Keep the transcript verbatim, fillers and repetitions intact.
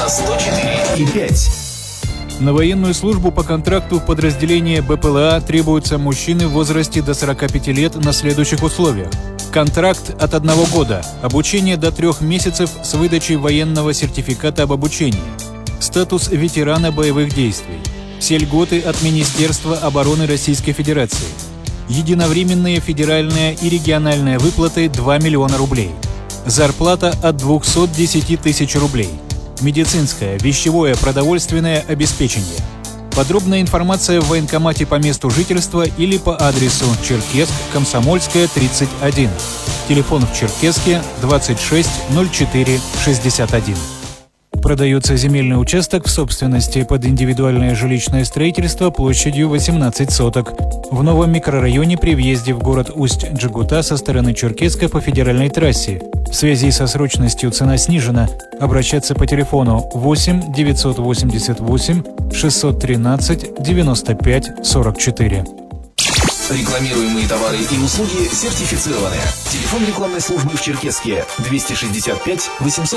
на сто четыре и пять. На военную службу по контракту в подразделение БПЛА требуются мужчины в возрасте до сорока пяти лет на следующих условиях. Контракт от одного года, обучение до трех месяцев с выдачей военного сертификата об обучении, статус ветерана боевых действий, все льготы от Министерства обороны Российской Федерации, единовременные федеральные и региональные выплаты два миллиона рублей, зарплата от двухсот десяти тысяч рублей, медицинское, вещевое, продовольственное обеспечение. Подробная информация в военкомате по месту жительства или по адресу Черкесск, Комсомольская, тридцать один. Телефон в Черкесске двадцать шесть ноль четыре шестьдесят один. Продается земельный участок в собственности под индивидуальное жилищное строительство площадью восемнадцать соток в новом микрорайоне при въезде в город Усть-Джегута со стороны Черкесска по федеральной трассе. В связи со срочностью цена снижена. Обращаться по телефону восемь девятьсот восемьдесят восемь шестьсот тринадцать девяносто пять сорок четыре. Рекламируемые товары и услуги сертифицированы. Телефон рекламной службы в Черкесске двести шестьдесят пять восемьсот